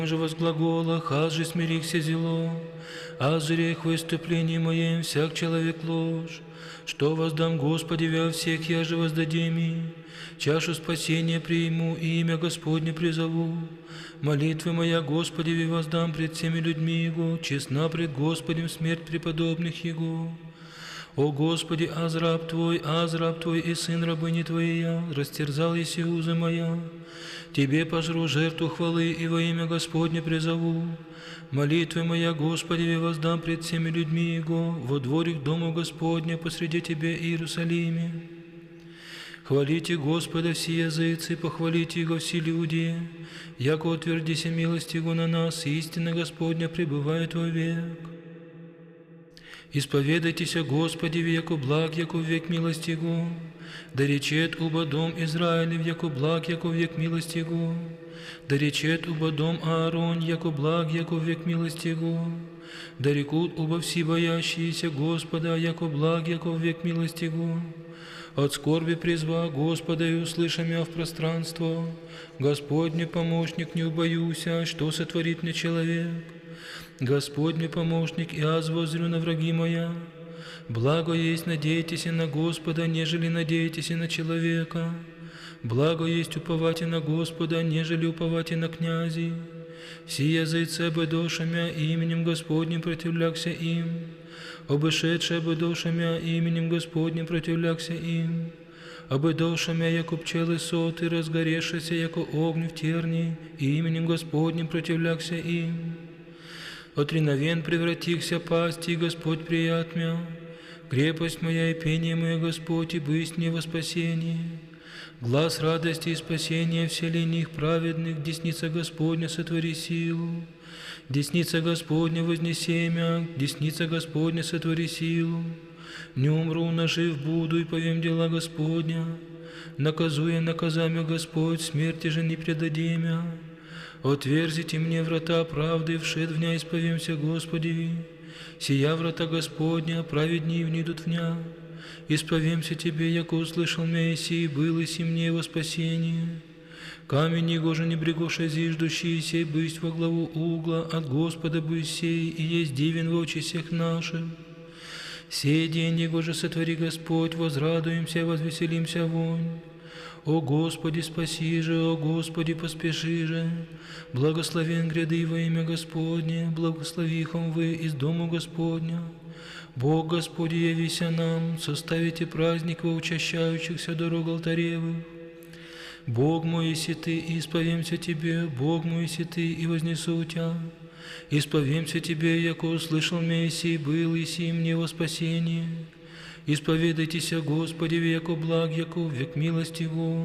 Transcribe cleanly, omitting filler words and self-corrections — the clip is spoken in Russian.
же возглаголах, аз же смирихся зело, аз же рех выступлений моем всяк человек ложь. Что воздам Господи во всех, я же воздадим и, чашу спасения приму и имя Господне призову. Молитвы моя Господи воздам пред всеми людьми Его, честна пред Господем смерть преподобных Его. О Господи, аз раб Твой и сын рабыни Твоей, растерзал еси узы моя. Тебе пожру жертву хвалы и во имя Господне призову. Молитвы моя Господи воздам пред всеми людьми Его, во дворик дому Господня посреди Тебе Иерусалиме. Хвалите Господа все языцы, похвалите Его все люди, яко утвердися милость Его на нас, и истина Господня пребывает вовек. Исповедайтесь о Господе, яко благ, яко век милость Его. Да речет уба дом Израилев, яко благ, яко век милость Его. Да речет уба дом Аарон, яко благ, яко век милость Его. Да рекут уба все боящиеся Господа, яко благ, яко век милость Его. От скорби призва Господа и услыша мя в пространство. Господне помощник, не убоюся, что сотворит мне человек. Господь помощник, и аз воззрю на враги моя. Благо есть надейтесь на Господа, нежели надейтесь на человека. Благо есть уповать на Господа, нежели уповать на князей. Все языцы обедошамя именем Господним противлякся им. Обышедшие обедошамя именем Господним противлякся им. Обедошамя, яко пчелы соты, разгорешися, яко огню в тернии, именем Господним противлякся им. От реновен превратихся пасти, Господь прият мя. Крепость моя и пение мое, Господь, и бысть мне во спасении. Глаз радости и спасения вселенных праведных, десница Господня сотвори силу. Десница Господня вознеси мя, десница Господня сотвори силу. Не умру, но жив буду, и повем дела Господня. Наказуя наказами Господь, смерти же не предадим мя. Отверзите мне врата правды, вшед в ня исповемся Господи. Сия врата Господня, праведни внидут в ня. Исповемся Тебе, яко услышал мя и был и си мне во спасение. Камень его же не брегоша зиждущий, сей бысть во главу угла, от Господа бысть сей, и есть дивен в очи всех наших. Сей день его же сотвори Господь, возрадуемся, возвеселимся вонь. О Господи, спаси же, о Господи, поспеши же. Благословен гряды во имя Господне, благословихом вы из дому Господня. Бог Господи, явися нам, составите праздник во учащающихся дорог алтаревых. Бог мой, еси Ты, и исповемся Тебе, Бог мой, еси Ты, и вознесу Тя. Исповемся Тебе, яко услышал мя еси, был еси мне во спасение. Исповедайтесь о Господе, яко благ, яко век милость Его.